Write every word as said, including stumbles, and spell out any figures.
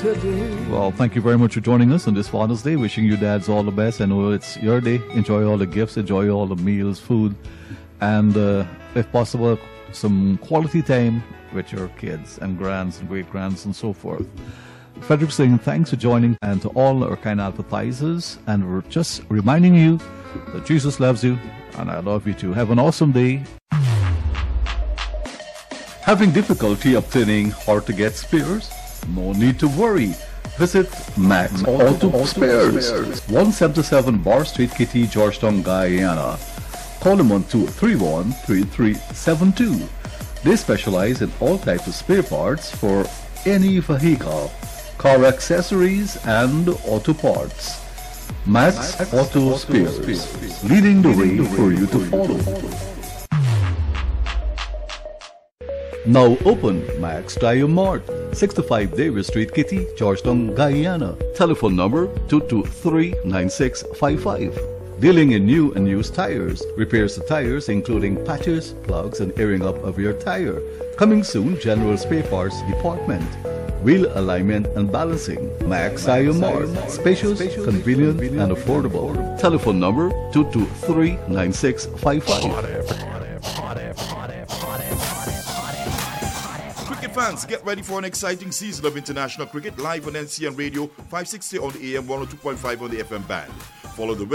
Well, thank you very much for joining us on this Father's Day. Wishing you dads all the best. I know it's your day. Enjoy all the gifts, enjoy all the meals, food, and uh, if possible, some quality time with your kids and grands and great grands and so forth. Frederick saying thanks for joining, and to all our kind advertisers, and we're just reminding you that Jesus loves you and I love you too. Have an awesome day. Having difficulty obtaining or to get spares? No need to worry. Visit Max Auto, Auto Spares, Spares, one seventy-seven Bar Street, Kitty, Georgetown, Guyana. Call them on two three one, three three seven two. They specialize in all types of spare parts for any vehicle, car accessories and auto parts. Max Auto Spares, leading the way for you to follow. Now open Max Tire Mart, sixty-five Davis Street, Kitty, Georgetown, Guyana. Telephone number two two three, nine six five five. Dealing in new and used tires. Repairs to tires including patches, plugs, and airing up of your tire. Coming soon, general spare parts department. Wheel alignment and balancing. Max Tire Mart. Spacious, convenient, and affordable. Telephone number two two three, nine six five five. Fans, get ready for an exciting season of international cricket live on N C N Radio, five sixty on the A M, one oh two point five on the F M band. Follow the